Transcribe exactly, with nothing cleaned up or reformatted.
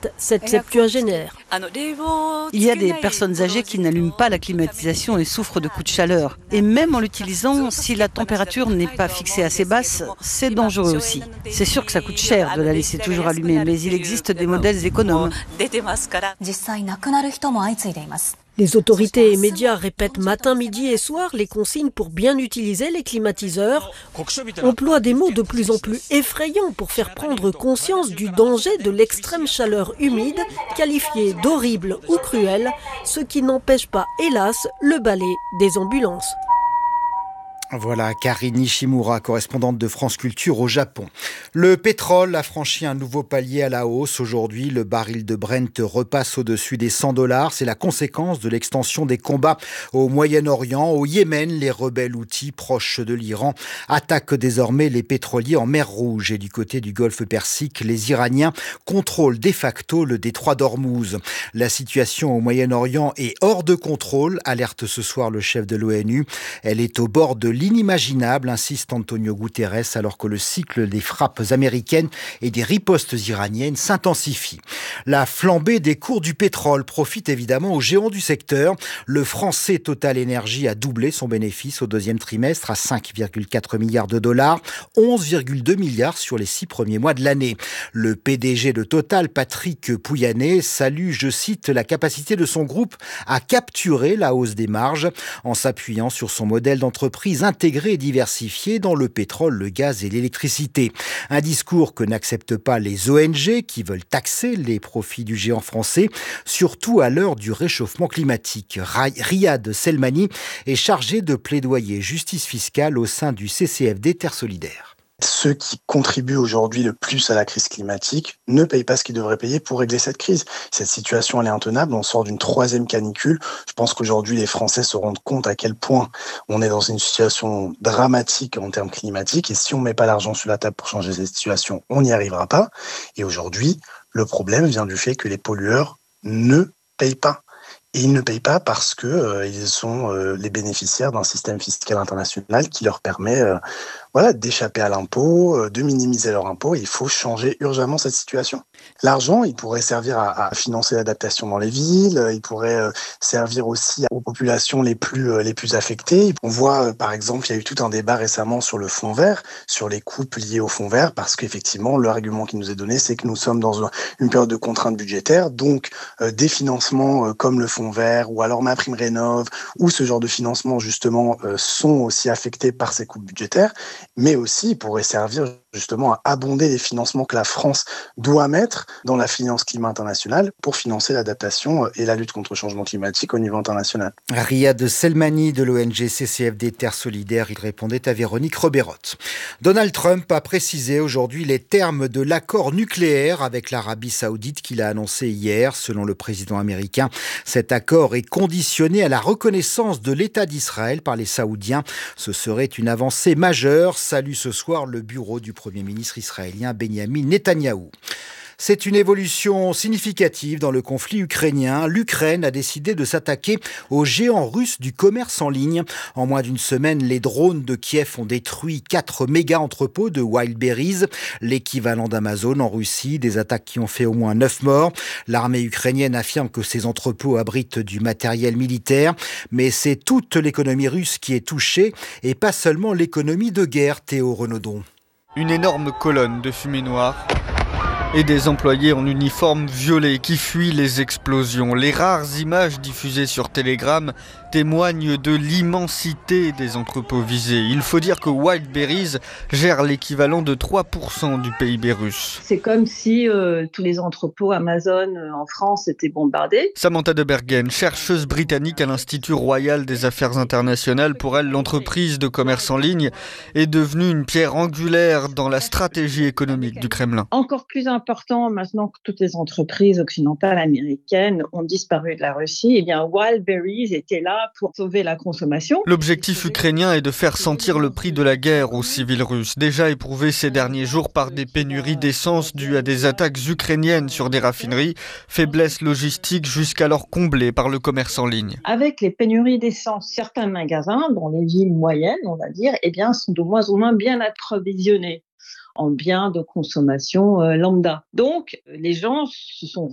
inquiète cette septuagénaire. Il y a des personnes âgées qui n'allument pas la climatisation et souffrent de coups de chaleur. Et même en l'utilisant, si la température n'est pas fixée assez basse, c'est dangereux aussi. C'est sûr que ça coûte cher de la laisser toujours allumée, mais il existe des modèles économes. Les autorités et médias répètent matin, midi et soir les consignes pour bien utiliser les climatiseurs, emploient des mots de plus en plus effrayants pour faire prendre conscience du danger de l'extrême chaleur humide, qualifiée d'horrible ou cruelle, ce qui n'empêche pas, hélas, le balai des ambulances. Voilà, Karine Nishimura, correspondante de France Culture au Japon. Le pétrole a franchi un nouveau palier à la hausse. Aujourd'hui, le baril de Brent repasse au-dessus des cent dollars. C'est la conséquence de l'extension des combats au Moyen-Orient. Au Yémen, les rebelles houthis proches de l'Iran attaquent désormais les pétroliers en mer Rouge. Et du côté du Golfe Persique, les Iraniens contrôlent de facto le détroit d'Ormuz. La situation au Moyen-Orient est hors de contrôle, alerte ce soir le chef de l'ONU. Elle est au bord de l'inimaginable, insiste Antonio Guterres, alors que le cycle des frappes américaines et des ripostes iraniennes s'intensifie. La flambée des cours du pétrole profite évidemment aux géants du secteur. Le français Total Energy a doublé son bénéfice au deuxième trimestre à cinq virgule quatre milliards de dollars, onze virgule deux milliards sur les six premiers mois de l'année. Le P D G de Total, Patrick Pouyanné, salue, je cite, la capacité de son groupe à capturer la hausse des marges en s'appuyant sur son modèle d'entreprise intégré et diversifié dans le pétrole, le gaz et l'électricité. Un discours que n'acceptent pas les O N G qui veulent taxer les profits du géant français, surtout à l'heure du réchauffement climatique. Riyad Selmani est chargé de plaidoyer justice fiscale au sein du C C F D Terre Solidaire. Ceux qui contribuent aujourd'hui le plus à la crise climatique ne payent pas ce qu'ils devraient payer pour régler cette crise. Cette situation, elle est intenable. On sort d'une troisième canicule. Je pense qu'aujourd'hui, les Français se rendent compte à quel point on est dans une situation dramatique en termes climatiques. Et si on ne met pas l'argent sur la table pour changer cette situation, on n'y arrivera pas. Et aujourd'hui, le problème vient du fait que les pollueurs ne payent pas. Et ils ne payent pas parce que euh, ils sont euh, les bénéficiaires d'un système fiscal international qui leur permet euh, voilà, d'échapper à l'impôt, euh, de minimiser leur impôt. Et il faut changer urgemment cette situation. L'argent, il pourrait servir à, à financer l'adaptation dans les villes, il pourrait euh, servir aussi aux populations les plus, euh, les plus affectées. On voit, euh, par exemple, il y a eu tout un débat récemment sur le fonds vert, sur les coupes liées au fonds vert, parce qu'effectivement, l'argument qui nous est donné, c'est que nous sommes dans une période de contraintes budgétaires, donc euh, des financements euh, comme le fonds vert ou alors MaPrimeRénov' ou ce genre de financement justement euh, sont aussi affectés par ces coupes budgétaires, mais aussi ils pourraient servir justement à abonder les financements que la France doit mettre dans la finance climat internationale pour financer l'adaptation et la lutte contre le changement climatique au niveau international. Riyad Selmani de l'O N G C C F D Terre Solidaire, il répondait à Véronique Roberotte. Donald Trump a précisé aujourd'hui les termes de l'accord nucléaire avec l'Arabie Saoudite qu'il a annoncé hier. Selon le président américain, cet accord est conditionné à la reconnaissance de l'État d'Israël par les Saoudiens. Ce serait une avancée majeure, salue ce soir le bureau du Premier ministre israélien Benyamin Netanyahou. C'est une évolution significative dans le conflit ukrainien. L'Ukraine a décidé de s'attaquer aux géants russes du commerce en ligne. En moins d'une semaine, les drones de Kiev ont détruit quatre méga entrepôts de Wildberries, l'équivalent d'Amazon en Russie, des attaques qui ont fait au moins neuf morts. L'armée ukrainienne affirme que ces entrepôts abritent du matériel militaire, mais c'est toute l'économie russe qui est touchée et pas seulement l'économie de guerre, Théo Renaudon. Une énorme colonne de fumée noire et des employés en uniforme violet qui fuient les explosions. Les rares images diffusées sur Telegram témoignent de l'immensité des entrepôts visés. Il faut dire que Wildberries gère l'équivalent de trois pour cent du P I B russe. C'est comme si euh, tous les entrepôts Amazon euh, en France étaient bombardés. Samantha de Bergen, chercheuse britannique à l'Institut royal des affaires internationales. Pour elle, l'entreprise de commerce en ligne est devenue une pierre angulaire dans la stratégie économique du Kremlin. Encore plus important maintenant que toutes les entreprises occidentales américaines ont disparu de la Russie, eh bien Wildberries était là pour sauver la consommation. L'objectif ukrainien est de faire sentir le prix de la guerre aux civils russes, déjà éprouvés ces derniers jours par des pénuries d'essence dues à des attaques ukrainiennes sur des raffineries, faiblesse logistique jusqu'alors comblée par le commerce en ligne. Avec les pénuries d'essence, certains magasins, dans les villes moyennes, on va dire, eh bien, sont de moins en moins bien approvisionnés en biens de consommation euh, lambda. Donc, les gens se sont